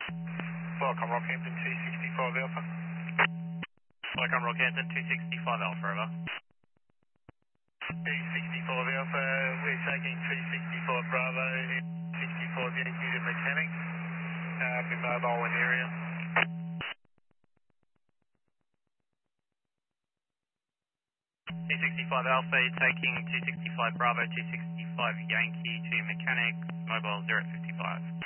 Welcome Rockhampton 265 Alpha. Welcome Rockhampton 265 Alpha, over. 265 Alpha, we're taking 265 Bravo, 65 Yankee to mechanic. Be mobile in area. 265 Alpha, you're taking 265 Bravo, 265 Yankee to mechanic, mobile 0 at 55.